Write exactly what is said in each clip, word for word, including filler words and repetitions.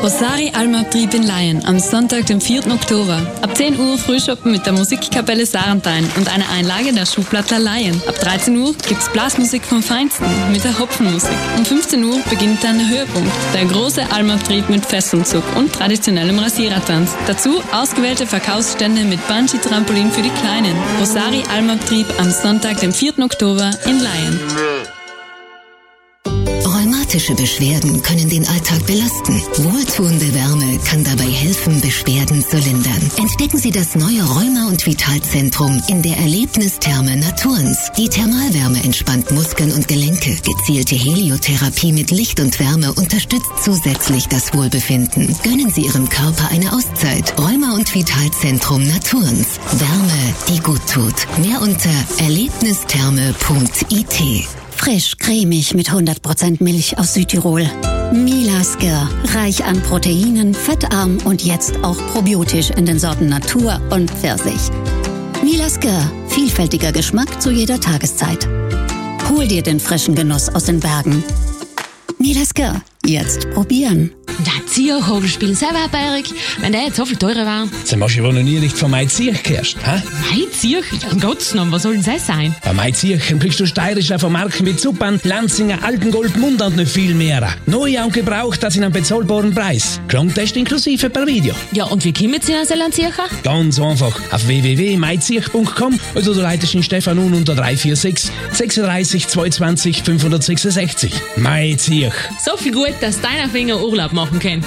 Rosari Almabtrieb in Laien am Sonntag, dem vierten Oktober. Ab zehn Uhr Frühschoppen mit der Musikkapelle Sarentein und einer Einlage der Schuhplattler Laien. Ab dreizehn Uhr gibt's Blasmusik vom Feinsten mit der Hopfenmusik. Um fünfzehn Uhr beginnt dann der Höhepunkt, der große Almabtrieb mit Fesselzug und traditionellem Rasierertanz. Dazu ausgewählte Verkaufsstände mit Bungee-Trampolin für die Kleinen. Rosari Almabtrieb am Sonntag, dem vierten Oktober in Laien. Rheumatische Beschwerden können den Alltag belasten. Wohltuende Wärme kann dabei helfen, Beschwerden zu lindern. Entdecken Sie das neue Rheuma- und Vitalzentrum in der Erlebnistherme Naturens. Die Thermalwärme entspannt Muskeln und Gelenke. Gezielte Heliotherapie mit Licht und Wärme unterstützt zusätzlich das Wohlbefinden. Gönnen Sie Ihrem Körper eine Auszeit. Rheuma- und Vitalzentrum Naturens. Wärme, die gut tut. Mehr unter erlebnistherme punkt I T. Frisch, cremig mit hundert Prozent Milch aus Südtirol. Milasker, reich an Proteinen, fettarm und jetzt auch probiotisch in den Sorten Natur und Pfirsich. Milasker, vielfältiger Geschmack zu jeder Tageszeit. Hol dir den frischen Genuss aus den Bergen. Milasker, jetzt probieren. Der Zierhogelspiel selber, Berg, wenn der jetzt so viel teurer war. Dann hast du wohl noch nie nicht von Mai Zierch gehört, hä? Mai Zierch? Um Gottes Namen, was soll denn das sein? Bei Mai Zierch kriegst du steirische von Marken wie Zuppern, Lanzinger, Altengold, Mund und noch viel mehr. Neu und gebraucht, das in einem bezahlbaren Preis. Klangtest inklusive per Video. Ja, und wie kommen Sie an Ziercher? Ganz einfach. Auf w w w punkt mai zierch punkt com oder du leitest den Stefan un unter drei vier sechs, sechsunddreißig, zweiundzwanzig, fünfhundertsechsundsechzig. Mai Zierch. So viel gut, dass deiner Finger Urlaub machen kann.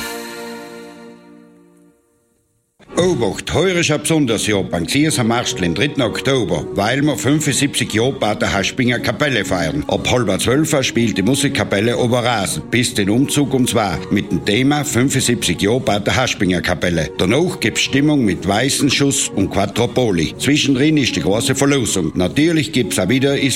Obacht, heuer ist ein besonderes Jahr beim Gsiers am Marstl, den dritten Oktober, weil wir fünfundsiebzig Jahre bei der Haspinger Kapelle feiern. Ab halb zwölf spielt die Musikkapelle Oberrasen bis den Umzug um zwei mit dem Thema fünfundsiebzig Jahre bei der Haspinger Kapelle. Danach gibt's Stimmung mit Weißenschuss und Quattropoli. Zwischendrin ist die große Verlosung. Natürlich gibt's auch wieder